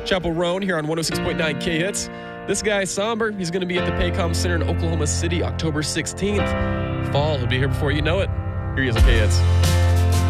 Chapel Roan here on 106.9 K-Hits. This guy, Somber, he's going to be at the Paycom Center in Oklahoma City October 16th. Fall, he'll be here before you know it. Here he is on K-Hits.